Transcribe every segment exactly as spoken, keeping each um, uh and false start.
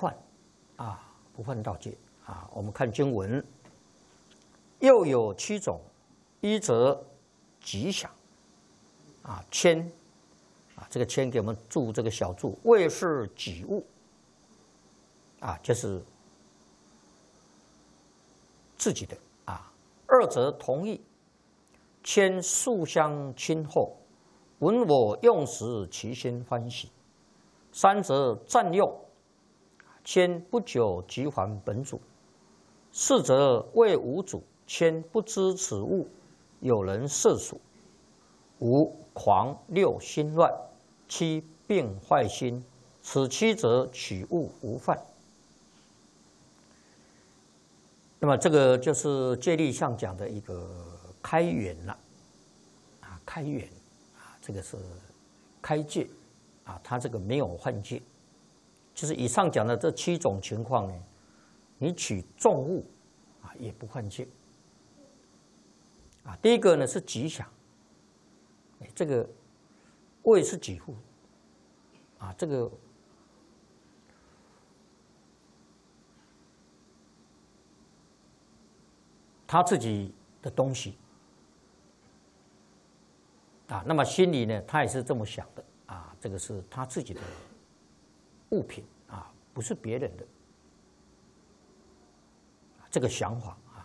犯啊，不犯盗戒啊。我们看经文，又有七种，一则吉祥啊，谦啊，这个谦给我们注这个小注，谓是己物啊，就是自己的啊。二则同意，谦素相亲厚，闻我用时，其心欢喜。三则占用，谦不久即还本主。四则谓无主，谦不知此物，有人涉属。五狂，六心乱，七病坏心。此七则取物无犯。那么这个就是戒律上讲的一个开源了啊，开源啊，这个是开戒啊，它这个没有犯戒，就是以上讲的这七种情况呢，你取重物啊也不犯戒啊。第一个呢是吉祥，这个谓是己物啊，这个他自己的东西啊，那么心里呢，他也是这么想的啊，这个是他自己的物品啊，不是别人的这个想法啊。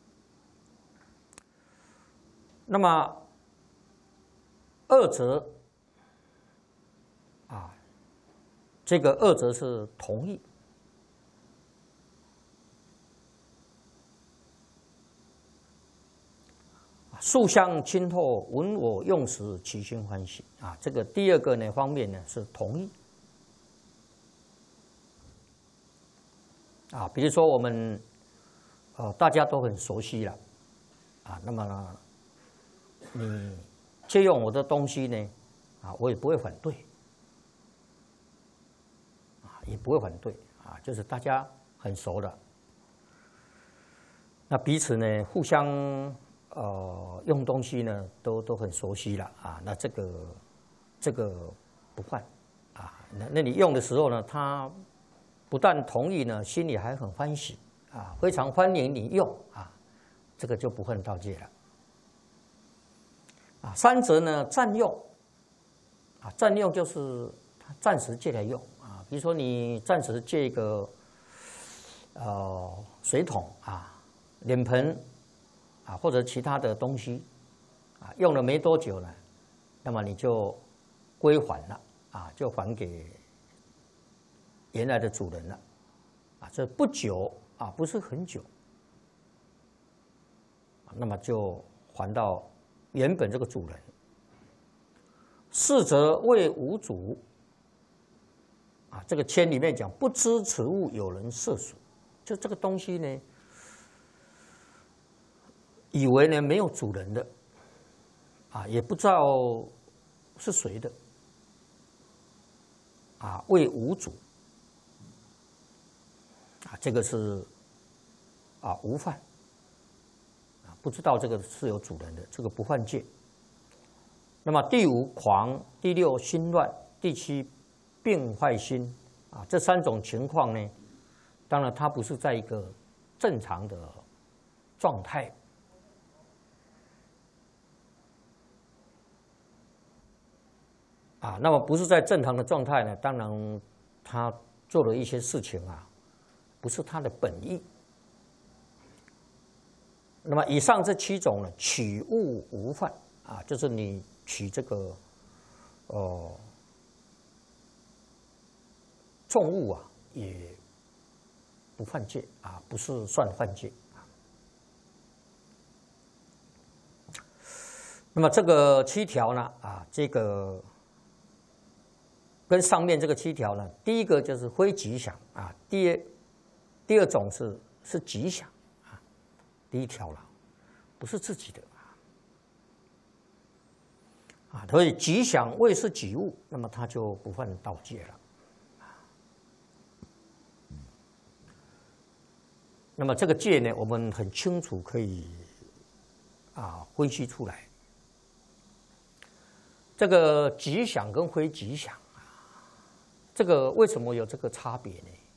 那么二则啊，这个二则是同意。素相亲厚，闻我用时，其心欢喜啊。这个第二个呢方面呢是同意啊。比如说我们呃大家都很熟悉了啊，那么呢你借用我的东西呢啊，我也不会反对啊，也不会反对啊，就是大家很熟的，那彼此呢互相。呃，用东西呢，都都很熟悉了啊。那这个这个不犯啊。那那你用的时候呢，他不但同意呢，心里还很欢喜啊，非常欢迎你用啊，这个就不犯盗戒了啊。三则呢，占用啊，占用就是他暂时借来用啊。比如说你暂时借一个呃水桶啊、脸盆。啊，或者其他的东西，啊，用了没多久呢，那么你就归还了，啊，就还给原来的主人了，啊，这不久啊，不是很久，那么就还到原本这个主人。四则谓无主，啊，这个签里面讲不知此物有人涉属，就这个东西呢。以为呢没有主人的，啊，也不知道是谁的，啊，谓无主，啊，这个是啊无犯，啊，不知道这个是有主人的，这个不犯戒。那么第五狂，第六心乱，第七病坏心，啊，这三种情况呢，当然它不是在一个正常的状态。啊，那么不是在正常的状态呢？当然，他做了一些事情啊，不是他的本意。那么以上这七种呢，取物无犯啊，就是你取这个哦重物啊，也不犯戒啊，不是算犯戒啊。那么这个七条呢，啊，这个。跟上面这个七条呢，第一个就是非吉祥啊，第二第二种是是吉祥啊，第一条了，不是自己的啊，所以吉祥谓是己物，那么他就不犯盗戒了。那么这个戒呢，我们很清楚可以啊分析出来，这个吉祥跟非吉祥。这个为什么有这个差别呢？